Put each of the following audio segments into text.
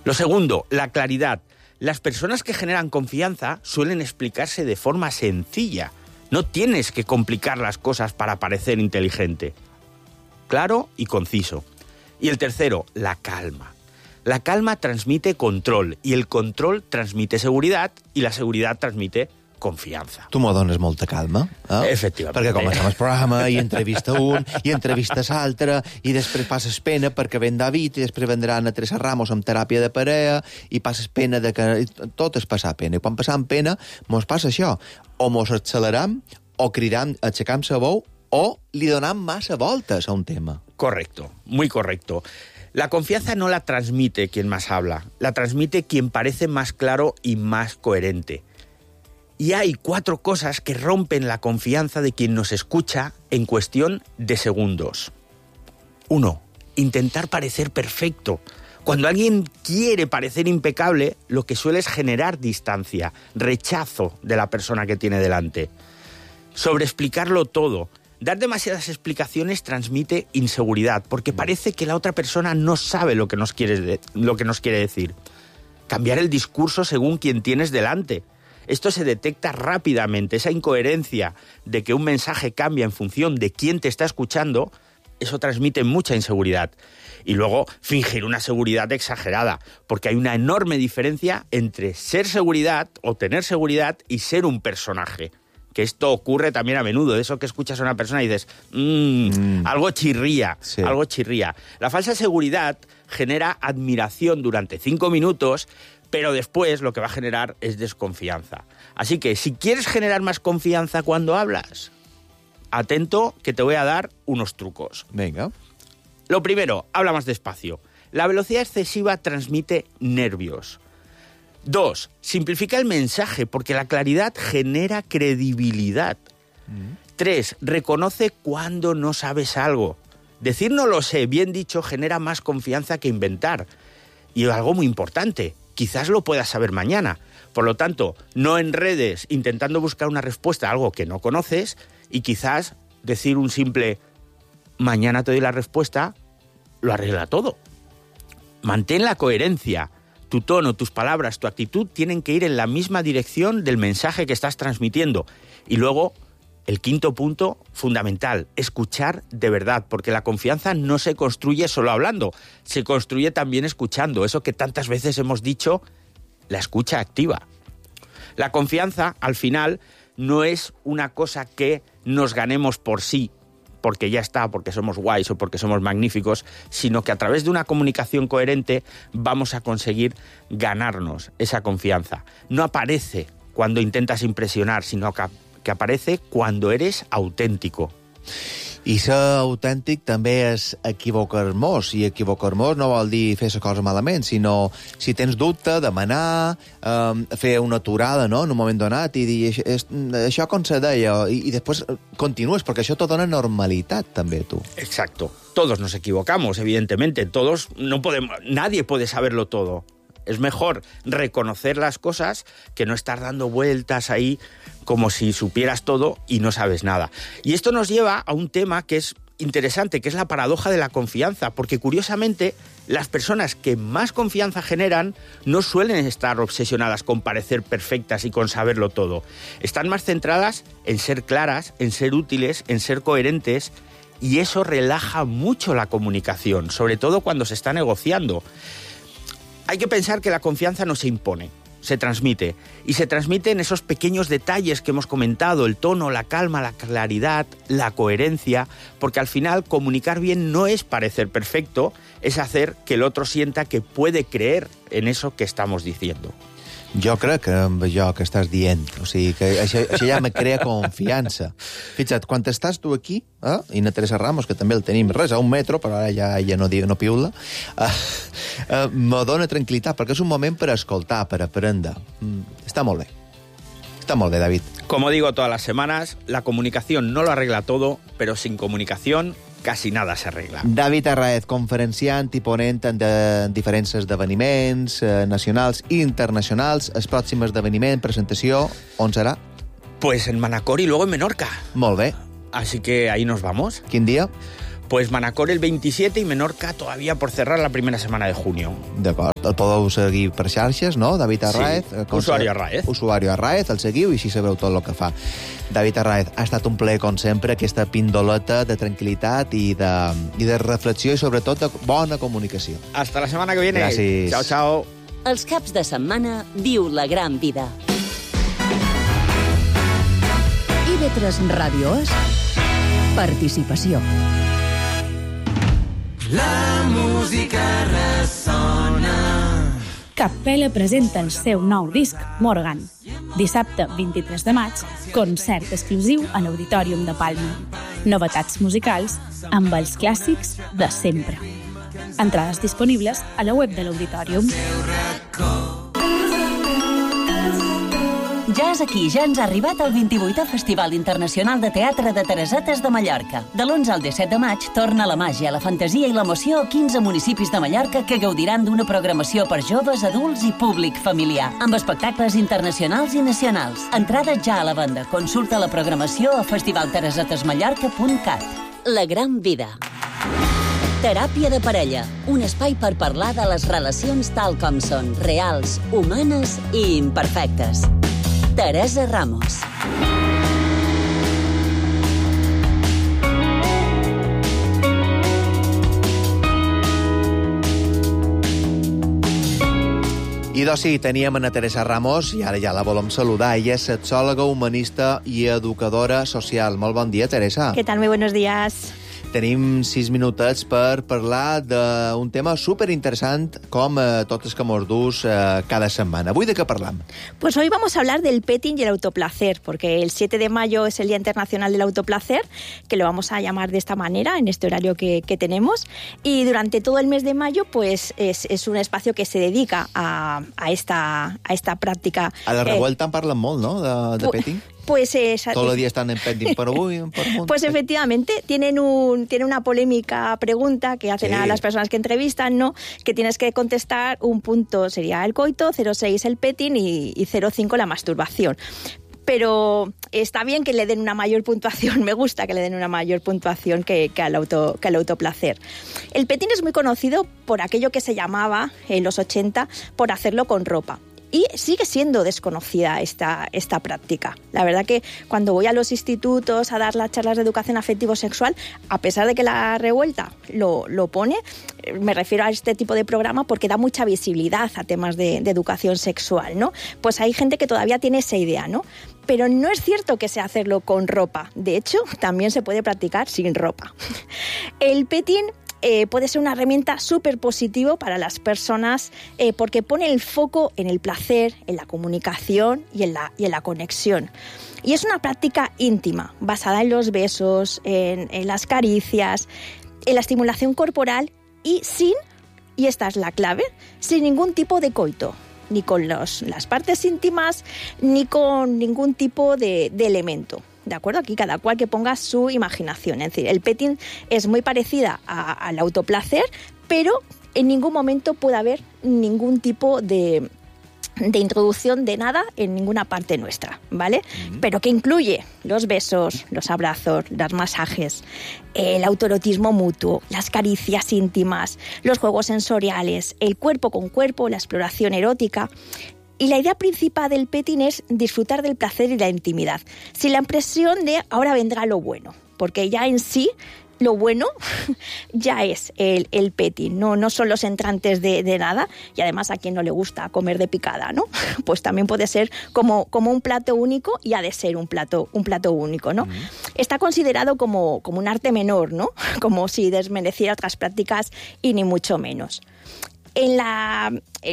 Lo segundo, la claridad. Las personas que generan confianza suelen explicarse de forma sencilla. No tienes que complicar las cosas para parecer inteligente. Claro y conciso. Y el tercero, la calma. La calma transmite control i el control transmite seguretat i la seguretat transmite confiança. Tu m'ho dones molta calma, eh? Efectivament. Perquè comencem el programa i entrevista un, i entrevistes l'altre, i després passes pena perquè ven David, i després vendran a Teresa Ramos amb teràpia de parella, i passes pena de que... Tot és passar pena. I quan passam pena, mos passa això. O mos acceleram, o cridam, aixecam sa veu, o li donam massa voltes a un tema. Correcto, muy correcto. La confianza no la transmite quien más habla, la transmite quien parece más claro y más coherente. Y hay 4 cosas que rompen la confianza de quien nos escucha en cuestión de segundos. 1. Intentar parecer perfecto. Cuando alguien quiere parecer impecable, lo que suele es generar distancia, rechazo de la persona que tiene delante. Sobreexplicarlo todo. Dar demasiadas explicaciones transmite inseguridad, porque parece que la otra persona no sabe lo que nos quiere decir. Cambiar el discurso según quien tienes delante. Esto se detecta rápidamente, esa incoherencia de que un mensaje cambia en función de quién te está escuchando, eso transmite mucha inseguridad. Y luego, fingir una seguridad exagerada, porque hay una enorme diferencia entre ser seguridad o tener seguridad y ser un personaje. Que esto ocurre también a menudo, de eso que escuchas a una persona y dices, algo chirría, sí. Algo chirría. La falsa seguridad genera admiración durante 5 minutos, pero después lo que va a generar es desconfianza. Así que si quieres generar más confianza cuando hablas, atento que te voy a dar unos trucos. Venga. Lo primero, habla más despacio. La velocidad excesiva transmite nervios. 2. Simplifica el mensaje, porque la claridad genera credibilidad. 3. Reconoce cuando no sabes algo. Decir no lo sé, bien dicho, genera más confianza que inventar. Y algo muy importante, quizás lo puedas saber mañana. Por lo tanto, no enredes intentando buscar una respuesta a algo que no conoces y quizás decir un simple mañana te doy la respuesta lo arregla todo. Mantén la coherencia. Tu tono, tus palabras, tu actitud tienen que ir en la misma dirección del mensaje que estás transmitiendo. Y luego, el 5º punto, fundamental, escuchar de verdad, porque la confianza no se construye solo hablando, se construye también escuchando. Eso que tantas veces hemos dicho, la escucha activa. La confianza, al final, no es una cosa que nos ganemos por sí, porque ya está, porque somos guays o porque somos magníficos, sino que a través de una comunicación coherente vamos a conseguir ganarnos esa confianza. No aparece cuando intentas impresionar, sino que aparece cuando eres auténtico. I ser autèntic també és equivocar-nos, i equivocar-nos no vol dir fer les coses malament, sinó si tens dubte, demanar, fer una aturada, no?, en un moment donat, i dir això com se deia, i després continues, perquè això te dona normalitat també, tu. Exacto. Todos nos equivocamos, evidentemente. Nadie puede saberlo todo. Es mejor reconocer las cosas que no estar dando vueltas ahí como si supieras todo y no sabes nada. Y esto nos lleva a un tema que es interesante, que es la paradoja de la confianza, porque curiosamente las personas que más confianza generan no suelen estar obsesionadas con parecer perfectas y con saberlo todo. Están más centradas en ser claras, en ser útiles, en ser coherentes, y eso relaja mucho la comunicación, sobre todo cuando se está negociando. Hay que pensar que la confianza no se impone, se transmite. Y se transmite en esos pequeños detalles que hemos comentado, el tono, la calma, la claridad, la coherencia, porque al final comunicar bien no es parecer perfecto, es hacer que el otro sienta que puede creer en eso que estamos diciendo. Jo crec que amb allò que estàs dient, o sigui, que això ja me crea confiança. Fixa't, quan estàs tu aquí, i na Teresa Ramos, que també el tenim res, a 1 metro, però ara ja no piula, me dona tranquil·litat, perquè és un moment per escoltar, per aprendre. Està molt bé. Està molt bé, David. Como digo todas las semanas, la comunicación no lo arregla todo, pero sin comunicación casi nada se arregla. David Arraez, conferenciant i ponent en diferents esdeveniments nacionals i internacionals. El pròxim esdeveniment, presentació, on serà? Pues en Manacor y luego en Menorca. Molt bé. Así que ahí nos vamos. Quin dia? Pues Manacor el 27 i Menorca todavía por cerrar la primera setmana de junio. D'acord. El podeu seguir per xarxes, no? David Arraez. Sí, usuari Arraez. Usuari Arraez, el seguiu i així sabreu tot el que fa. David Arraez, ha estat un plaer, com sempre, aquesta pindoleta de tranquil·litat i de reflexió i, sobretot, de bona comunicació. Hasta la setmana que viene. Gràcies. Chao, chao. Els caps de setmana viu la gran vida. IB3 Ràdio és participació. La música ressona. Capella presenta el seu nou disc, Morgan. Dissabte 23 de maig, concert exclusiu a l'Auditorium de Palma. Novetats musicals amb els clàssics de sempre. Entrades disponibles a la web de l'Auditorium. Ja és aquí, ja ens ha arribat el 28è Festival Internacional de Teatre de Teresetes de Mallorca. De l'11 al 17 de maig torna la màgia, la fantasia i l'emoció a 15 municipis de Mallorca que gaudiran d'una programació per joves, adults i públic familiar, amb espectacles internacionals i nacionals. Entrada ja a la venda. Consulta la programació a festivalteresetesmallorca.cat. La gran vida. Teràpia de parella, un espai per parlar de les relacions tal com són, reals, humanes i imperfectes. Teresa Ramos. I doncs sí, teníem a Teresa Ramos i ara ja la volem saludar. Ella és sexòloga, humanista i educadora social. Molt bon dia, Teresa. ¿Qué tal? Muy buenos días. Tenim 6 minutets per parlar d'un tema superinteressant com tots els que mos dus cada setmana. Avui de què parlam? Pues hoy vamos a hablar del petting y el autoplacer, porque el 7 de mayo es el Día Internacional del Autoplacer, que lo vamos a llamar de esta manera, en este horario que tenemos, y durante todo el mes de mayo pues es un espacio que se dedica a esta práctica. A la revuelta en parlen molt, no?, de petting? Pues todo el día están en pending por hoy. Pues efectivamente, tienen una polémica pregunta que hacen a las personas que entrevistan, ¿no? Que tienes que contestar, un punto sería el coito, 0,6 el petting y 0,5 la masturbación. Pero está bien que le den una mayor puntuación, me gusta que le den una mayor puntuación que al autoplacer. El petting es muy conocido por aquello que se llamaba en los 80 por hacerlo con ropa. Y sigue siendo desconocida esta práctica. La verdad que cuando voy a los institutos a dar las charlas de educación afectivo-sexual, a pesar de que la revuelta lo pone, me refiero a este tipo de programa porque da mucha visibilidad a temas de educación sexual, ¿no? Pues hay gente que todavía tiene esa idea, ¿no? Pero no es cierto que sea hacerlo con ropa. De hecho, también se puede practicar sin ropa. El petting puede ser una herramienta súper positivo para las personas porque pone el foco en el placer, en la comunicación y en la conexión. Y es una práctica íntima, basada en los besos, en las caricias, en la estimulación corporal y esta es la clave, sin ningún tipo de coito, ni con las partes íntimas, ni con ningún tipo de elemento. ¿De acuerdo? Aquí cada cual que ponga su imaginación. Es decir, el petting es muy parecida al autoplacer, pero en ningún momento puede haber ningún tipo de introducción de nada en ninguna parte nuestra, ¿vale? Pero que incluye los besos, los abrazos, los masajes, el autoerotismo mutuo, las caricias íntimas, los juegos sensoriales, el cuerpo con cuerpo, la exploración erótica. Y la idea principal del petting es disfrutar del placer y la intimidad, sin la impresión de ahora vendrá lo bueno, porque ya en sí lo bueno ya es el petting, no son los entrantes de nada, y además a quien no le gusta comer de picada, ¿no? Pues también puede ser como un plato único y ha de ser un plato único, ¿no? Está considerado como un arte menor, ¿no? Como si desmereciera otras prácticas y ni mucho menos. En la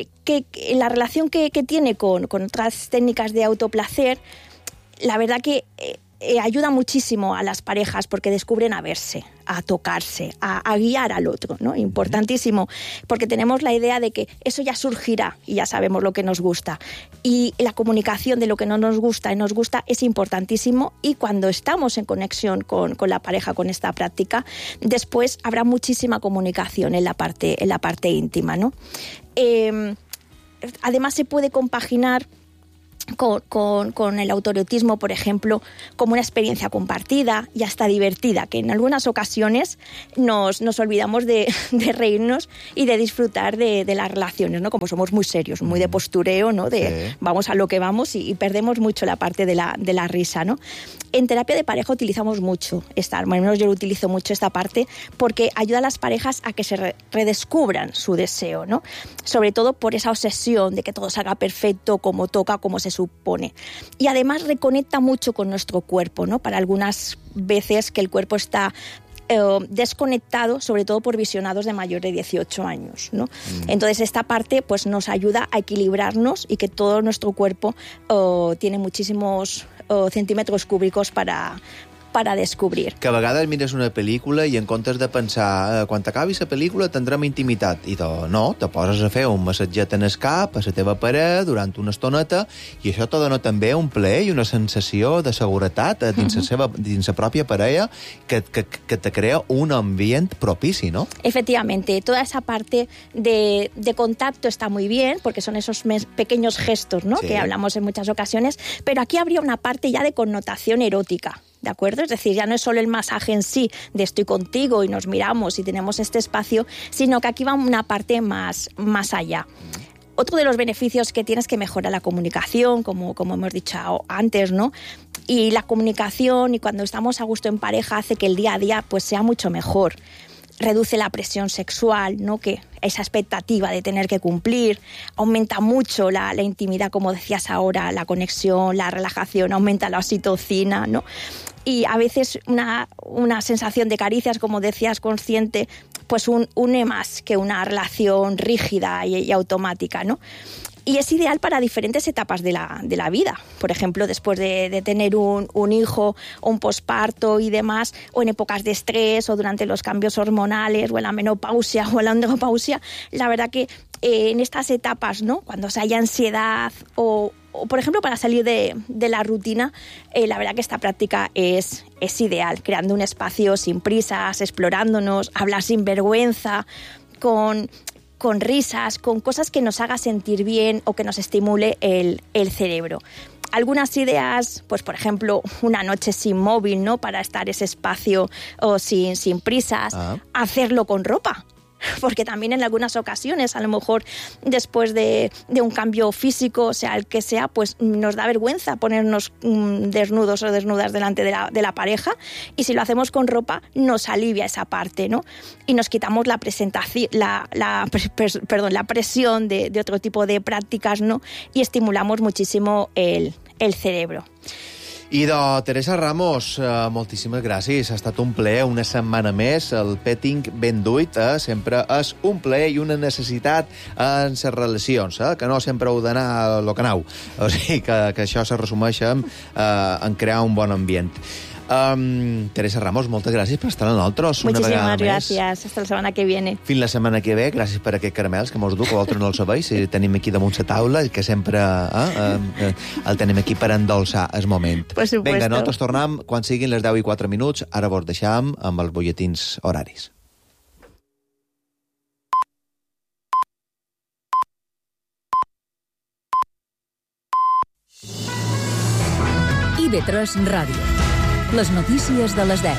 relación que tiene con otras técnicas de autoplacer, la verdad que ayuda muchísimo a las parejas porque descubren a verse, a tocarse, a guiar al otro, ¿no? Importantísimo, porque tenemos la idea de que eso ya surgirá y ya sabemos lo que nos gusta. Y la comunicación de lo que no nos gusta y nos gusta es importantísimo, y cuando estamos en conexión con la pareja, con esta práctica, después habrá muchísima comunicación en la parte íntima, ¿no? Además se puede compaginar con el autoerotismo, por ejemplo, como una experiencia compartida y hasta divertida, que en algunas ocasiones nos olvidamos de reírnos y de disfrutar de las relaciones, ¿no? Como somos muy serios, muy de postureo, ¿no? Vamos a lo que vamos y perdemos mucho la parte de la risa, ¿no? En terapia de pareja utilizamos mucho al menos yo lo utilizo mucho esta parte, porque ayuda a las parejas a que se redescubran su deseo, ¿no? Sobre todo por esa obsesión de que todo salga perfecto, como toca, como se supone. Y además reconecta mucho con nuestro cuerpo, ¿no? Para algunas veces que el cuerpo está desconectado, sobre todo por visionados de mayor de 18 años, ¿no? Entonces esta parte pues nos ayuda a equilibrarnos y que todo nuestro cuerpo tiene muchísimos centímetros cúbicos para descobrir. Que a vegades mires una pel·lícula i en comptes de pensar quan acabi la pel·lícula tindrem intimitat, i no, te poses a fer un massatget en el cap a la teva parella durant una estoneta i això te dona també un plaer i una sensació de seguretat dins la pròpia parella que te crea un ambient propici, ¿no? Efectivamente, toda esa parte de contacto está muy bien, porque son esos pequeños gestos, ¿no? Sí. Que hablamos en muchas ocasiones, pero aquí habría una parte ya de connotación erótica. ¿De acuerdo? Es decir, ya no es solo el masaje en sí, de estoy contigo y nos miramos y tenemos este espacio, sino que aquí va una parte más allá. Otro de los beneficios que tiene es que mejora la comunicación, como hemos dicho antes, ¿no? Y la comunicación, y cuando estamos a gusto en pareja, hace que el día a día pues sea mucho mejor. Reduce la presión sexual, ¿no? Que esa expectativa de tener que cumplir, aumenta mucho la intimidad, como decías ahora, la conexión, la relajación, aumenta la oxitocina, ¿no? Y a veces una sensación de caricias, como decías, consciente, pues une más que una relación rígida y automática, ¿no? Y es ideal para diferentes etapas de la vida. Por ejemplo, después de tener un hijo o un posparto y demás, o en épocas de estrés, o durante los cambios hormonales, o en la menopausia o en la andropausia. La verdad que en estas etapas, ¿no? Cuando haya ansiedad o por ejemplo, para salir de la rutina, la verdad que esta práctica es ideal, creando un espacio sin prisas, explorándonos, hablar sin vergüenza, con risas, con cosas que nos haga sentir bien o que nos estimule el cerebro. Algunas ideas, pues por ejemplo, una noche sin móvil, ¿no? Para estar ese espacio sin prisas, hacerlo con ropa. Porque también en algunas ocasiones, a lo mejor después de un cambio físico, o sea, el que sea, pues nos da vergüenza ponernos desnudos o desnudas delante de la pareja, y si lo hacemos con ropa nos alivia esa parte, ¿no? Y nos quitamos la presión de otro tipo de prácticas, ¿no? Y estimulamos muchísimo el cerebro. I Teresa Ramos, moltíssimes gràcies. Ha estat un plaer, una setmana més. El petting ben duit sempre és un plaer i una necessitat en les relacions, que no sempre heu d'anar a lo que aneu. O sigui que això se resumeix en crear un bon ambient. Teresa Ramos, moltes gràcies per estar amb nosaltres una vegada més. Muchísimas gracias. Hasta la semana que viene. Fins la setmana que ve. Gràcies per aquests caramels que mos du, que vosaltres no els sabeu. Si tenim aquí damunt la taula, que sempre el tenim aquí per endolçar el moment. Por supuesto. Vinga, nosaltres tornem quan siguin les 10:04. Ara vos deixam amb els butlletins horaris. IB3 Ràdio. Les notícies de les 10.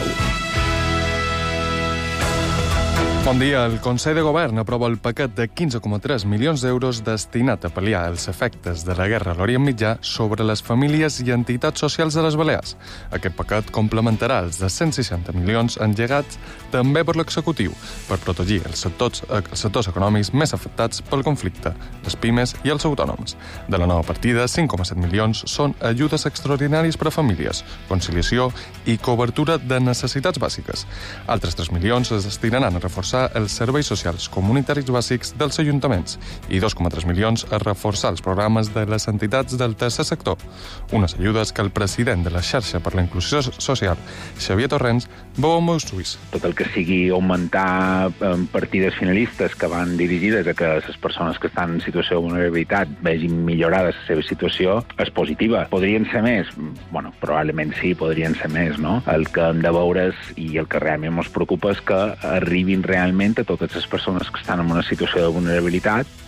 Bon dia. El Consell de Govern aprova el paquet de 15,3 milions d'euros destinat a pal·liar els efectes de la guerra a l'Orient Mitjà sobre les famílies i entitats socials de les Balears. Aquest paquet complementarà els de 160 milions engegats també per l'executiu per protegir els sectors econòmics més afectats pel conflicte, les pimes i els autònoms. De la nova partida, 5,7 milions són ajudes extraordinàries per a famílies, conciliació i cobertura de necessitats bàsiques. Altres 3 milions es destinaran a reforçar els serveis socials comunitaris bàsics dels ajuntaments i 2,3 milions a reforçar els programes de les entitats del tercer sector. Unes ajudes que el president de la xarxa per la inclusió social, Xavier Torrents, veu amb els ulls. Tot el que sigui augmentar partides finalistes que van dirigides a que les persones que estan en situació de vulnerabilitat vegin millorada la seva situació és positiva. Podrien ser més? Bueno, probablement sí, podrien ser més, no? El que hem de veure i el que realment ens preocupa és que arribin realment a totes les persones que estan en una situació de vulnerabilitat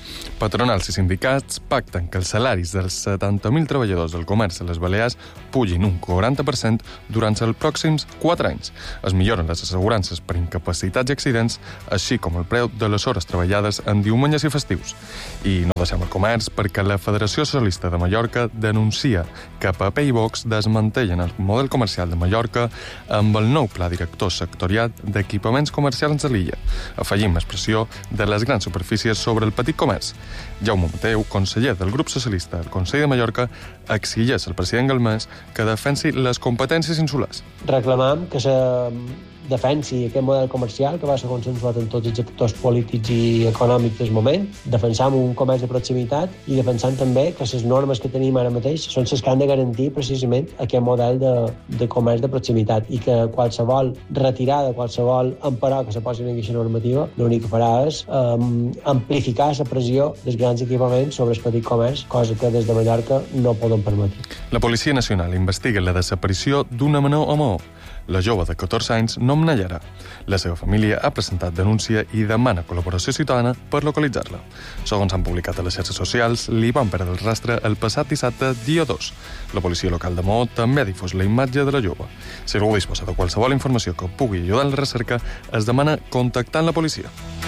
Patronals i sindicats pacten que els salaris dels 70.000 treballadors del comerç a les Balears pugin un 40% durant els pròxims 4 anys. Es milloren les assegurances per incapacitats i accidents, així com el preu de les hores treballades en diumenges i festius. I no deixem el comerç perquè la Federació Socialista de Mallorca denuncia que PP i Vox desmantellen el model comercial de Mallorca amb el nou pla director sectorial d'equipaments comercials a l'illa. Afegim expressió de les grans superfícies sobre el petit comerç. Jaume Mateu, conseller del grup socialista al Consell de Mallorca, exigeix al president Galmés que defensi les competències insulars. Reclamam que se defensi aquest model comercial que va ser consensuat en tots els actors polítics i econòmics del moment. Defensam un comerç de proximitat i defensant també que les normes que tenim ara mateix són les que han de garantir precisament aquest model de comerç de proximitat i que qualsevol retirada, qualsevol emparó que se posi en aquesta normativa, l'únic que farà és amplificar la pressió dels grans equipaments sobre el petit comerç, cosa que des de Mallorca no poden permetre. La Policia Nacional investiga la desaparició d'una menor a Maó. La jove de 14 anys no emnellarà. La seva família ha presentat denúncia i demana col·laboració ciutadana per localitzar-la. Segons han publicat a les xarxes socials, li van perdre el rastre el passat dissabte, dia 2. La policia local de Maó també ha difós la imatge de la jove. Si algú disposa de qualsevol informació que pugui ajudar en la recerca, es demana contactant la policia.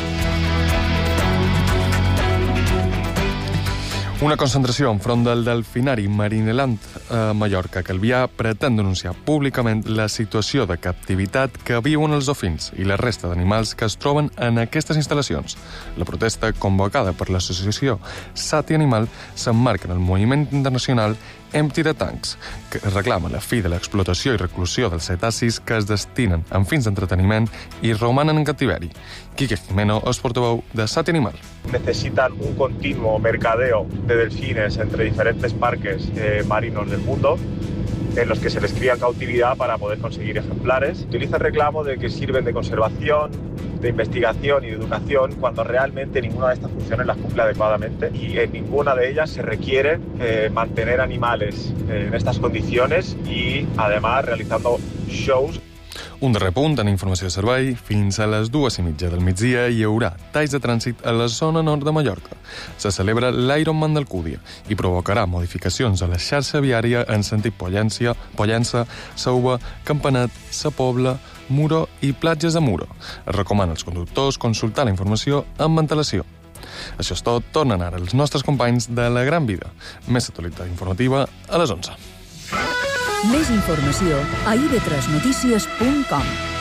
Una concentració enfront del delfinari Marineland a Mallorca, Calvià, pretén denunciar públicament la situació de captivitat que viuen els dofins i la resta d'animals que es troben en aquestes instal·lacions. La protesta, convocada per l'associació Sati Animal, s'emmarca en el moviment internacional Empty the Tanks, que reclama la fi de l'explotació i reclusió dels cetacis que es destinen amb fins d'entreteniment i romanen en captiveri. Quique Jimeno es portaveu de Sati Animal. Necesitan un continuo mercadeo de delfines entre diferentes parques marinos del mundo en los que se les cría en cautividad para poder conseguir ejemplares. Utiliza el reclamo de que sirven de conservación, de investigación y de educación cuando realmente ninguna de estas funciones las cumple adecuadamente y en ninguna de ellas se requiere mantener animales en estas condiciones y además realizando shows. Un darrer punt en informació de servei. Fins a les 2:30 del migdia hi haurà talls de trànsit a la zona nord de Mallorca. Se celebra l'Ironman d'Alcúdia i provocarà modificacions a la xarxa viària en sentit Pollença, Sauva, Campanet, Sa Pobla, Muro i platges de Muro. Es recomana als conductors consultar la informació amb antelació. Això és tot. Tornen ara els nostres companys de La Gran Vida. Més actualitat informativa a les 11. Més informació a ib3notícies.com.